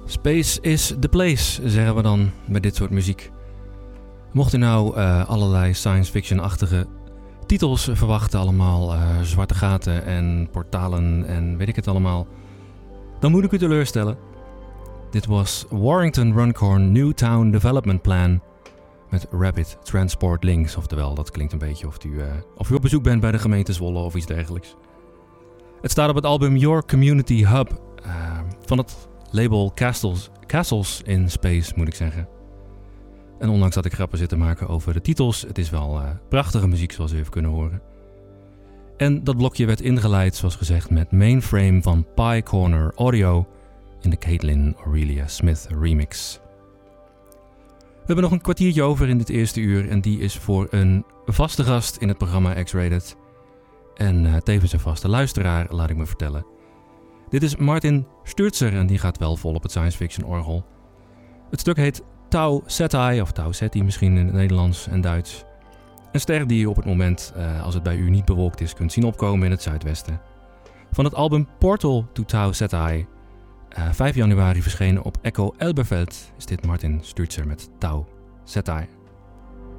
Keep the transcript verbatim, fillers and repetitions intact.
Space is the place, zeggen we dan bij dit soort muziek. Mocht u nou uh, allerlei science fiction-achtige titels verwachten, allemaal uh, zwarte gaten en portalen en weet ik het allemaal, dan moet ik u teleurstellen. Dit was Warrington Runcorn Newtown Development Plan met Rapid Transport Links. Oftewel, dat klinkt een beetje of u, uh, of u op bezoek bent bij de gemeente Zwolle of iets dergelijks. Het staat op het album Your Community Hub uh, van het label Castles, Castles in Space, moet ik zeggen. En ondanks dat ik grappen zit te maken over de titels, het is wel uh, prachtige muziek zoals u heeft kunnen horen. En dat blokje werd ingeleid, zoals gezegd, met Mainframe van Pie Corner Audio in de Caitlin Aurelia Smith remix. We hebben nog een kwartiertje over in dit eerste uur en die is voor een vaste gast in het programma X-Rated. En uh, tevens een vaste luisteraar, laat ik me vertellen. Dit is Martin Sturzer en die gaat wel vol op het science fiction orgel. Het stuk heet Tau Ceti, of Tau Ceti misschien in het Nederlands en Duits. Een ster die je op het moment, uh, als het bij u niet bewolkt is, kunt zien opkomen in het zuidwesten. Van het album Portal to Tau Ceti, uh, vijf januari verschenen op Echo Elberfeld, is dit Martin Sturzer met Tau Ceti.